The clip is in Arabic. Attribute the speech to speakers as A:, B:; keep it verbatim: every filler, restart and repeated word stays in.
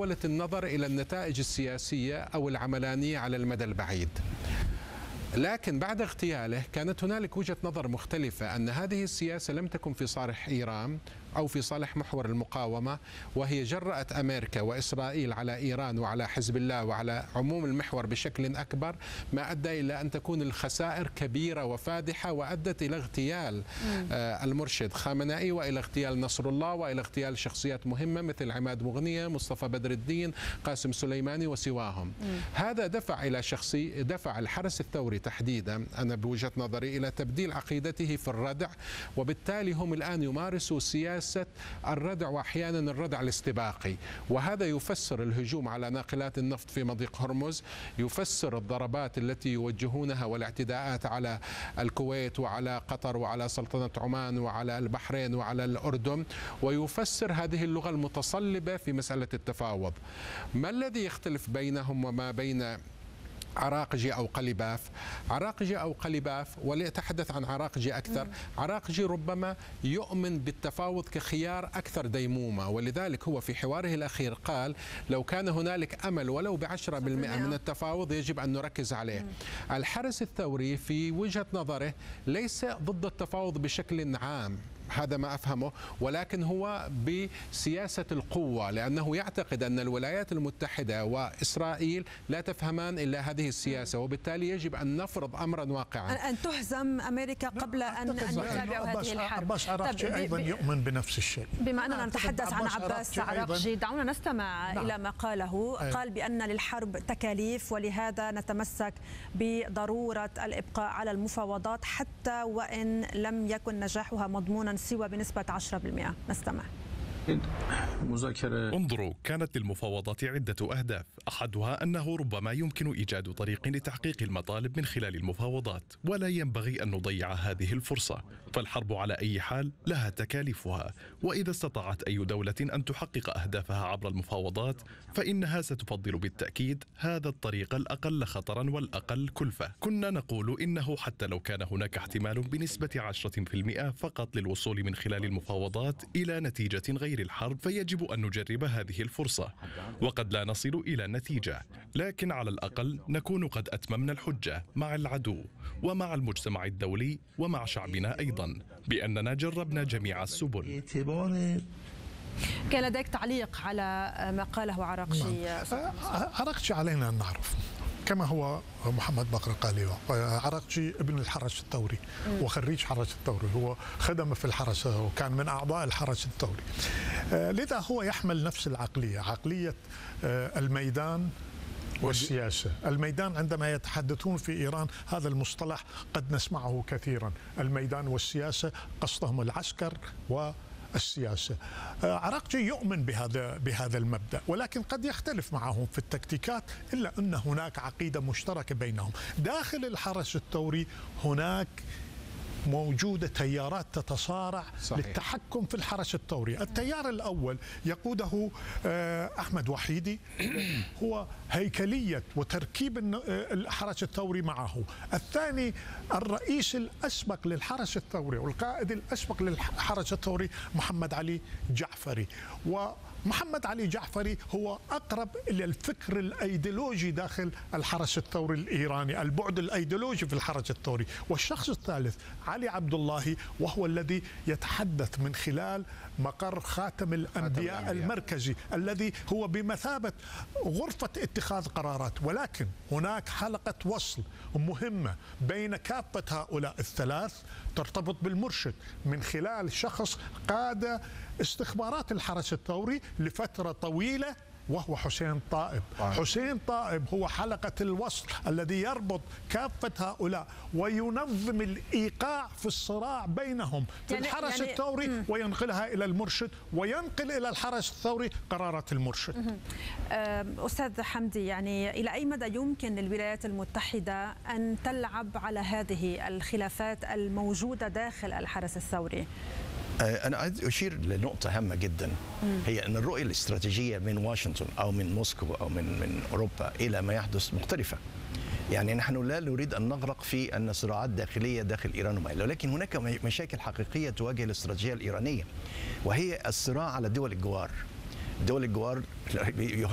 A: محاولة النظر إلى النتائج السياسية أو العملانية على المدى البعيد. لكن بعد اغتياله كانت هنالك وجهة نظر مختلفة أن هذه السياسة لم تكن في صالح إيران أو في صالح محور المقاومة، وهي جرأت أمريكا وإسرائيل على إيران وعلى حزب الله وعلى عموم المحور بشكل أكبر، ما أدى إلى أن تكون الخسائر كبيرة وفادحة، وأدت إلى اغتيال آه المرشد خامنئي وإلى اغتيال نصر الله وإلى اغتيال شخصيات مهمة مثل عماد مغنية، مصطفى بدر الدين، قاسم سليماني وسواهم. مم. هذا دفع إلى شخصي دفع الحرس الثوري تحديدا أنا بوجهة نظري إلى تبديل عقيدته في الردع، وبالتالي هم الآن يمارسوا سياسة الردع وأحيانا الردع الاستباقي، وهذا يفسر الهجوم على ناقلات النفط في مضيق هرمز، يفسر الضربات التي يوجهونها والاعتداءات على الكويت وعلى قطر وعلى سلطنة عمان وعلى البحرين وعلى الأردن، ويفسر هذه اللغة المتصلبة في مسألة التفاوض. ما الذي يختلف بينهم وما بين عراقجي أو قلباف؟ عراقجي أو قلباف، وليتحدث عن عراقجي أكثر، عراقجي ربما يؤمن بالتفاوض كخيار أكثر ديمومة، ولذلك هو في حواره الأخير قال لو كان هنالك أمل ولو بعشرة بالمئة من التفاوض يجب أن نركز عليه. الحرس الثوري في وجهة نظره ليس ضد التفاوض بشكل عام، هذا ما أفهمه، ولكن هو بسياسة القوة، لأنه يعتقد أن الولايات المتحدة وإسرائيل لا تفهمان إلا هذه السياسة، وبالتالي يجب أن نفرض أمرا واقعا،
B: أن تهزم أمريكا قبل أن نتابع هذه الحرب.
C: عباس عراقجي أيضا يؤمن بنفس الشيء.
B: بما أننا نتحدث عن عباس عراقجي، دعونا نستمع نعم. إلى ما قاله. أيوة. قال بأن للحرب تكاليف، ولهذا نتمسك بضرورة الإبقاء على المفاوضات حتى وإن لم يكن نجاحها مضمونا سوى بنسبة عشرة بالمئة. نستمع.
D: انظروا، كانت للمفاوضات عدة أهداف، أحدها أنه ربما يمكن إيجاد طريق لتحقيق المطالب من خلال المفاوضات، ولا ينبغي أن نضيع هذه الفرصة، فالحرب على أي حال لها تكاليفها، وإذا استطاعت أي دولة أن تحقق أهدافها عبر المفاوضات فإنها ستفضل بالتأكيد هذا الطريق الأقل خطرا والأقل كلفة. كنا نقول إنه حتى لو كان هناك احتمال بنسبة عشرة بالمئة فقط للوصول من خلال المفاوضات إلى نتيجة غير الحرب، فيجب أن نجرب هذه الفرصة، وقد لا نصل إلى نتيجة، لكن على الأقل نكون قد أتممنا الحجة مع العدو ومع المجتمع الدولي ومع شعبنا أيضا بأننا جربنا جميع السبل.
B: كان لديك تعليق على ما قاله عراقجي؟
C: عراقجي علينا أن نعرف كما هو محمد بكر قال، عراقجي ابن الحرس الثوري وخريج حرس الثوري، هو خدم في الحرس وكان من أعضاء الحرس الثوري، لذا هو يحمل نفس العقلية، عقلية الميدان والسياسة. الميدان عندما يتحدثون في إيران هذا المصطلح قد نسمعه كثيرا، الميدان والسياسة قصدهم العسكر و السياسة. عراقجي يؤمن بهذا بهذا المبدأ، ولكن قد يختلف معهم في التكتيكات، إلا أن هناك عقيدة مشتركة بينهم. داخل الحرس الثوري هناك موجودة تيارات تتصارع صحيح. للتحكم في الحرس الثوري. التيار الأول يقوده أحمد وحيدي، هو هيكلية وتركيب الحرس الثوري معه. الثاني الرئيس الأسبق للحرس الثوري والقائد الأسبق للحرس الثوري محمد علي جعفري، ومحمد علي جعفري هو أقرب إلى الفكر الأيديولوجي داخل الحرس الثوري الإيراني، البعد الأيديولوجي في الحرس الثوري. والشخص الثالث علي عبد الله، وهو الذي يتحدث من خلال مقر خاتم الأنبياء المركزي الذي هو بمثابة غرفة اتخاذ قرارات، ولكن هناك حلقة وصل مهمة بين كافة هؤلاء الثلاث ترتبط بالمرشد من خلال شخص قاد استخبارات الحرس الثوري لفترة طويلة، وهو حسين طائب. حسين طائب هو حلقة الوصل الذي يربط كافة هؤلاء وينظم الإيقاع في الصراع بينهم في يعني الحرس يعني الثوري مم. وينقلها إلى المرشد، وينقل إلى الحرس الثوري قرارات المرشد.
B: أستاذ حمدي، يعني إلى أي مدى يمكن للولايات المتحدة أن تلعب على هذه الخلافات الموجودة داخل الحرس الثوري؟
E: أنا عايز أشير لنقطة هامة جدا، هي أن الرؤية الاستراتيجية من واشنطن أو من موسكو أو من من أوروبا إلى ما يحدث مختلفة. يعني نحن لا نريد أن نغرق في أن صراعات داخلية داخل إيران وما إلى، ولكن هناك مشاكل حقيقية تواجه الاستراتيجية الإيرانية، وهي الصراع على دول الجوار. دول الجوار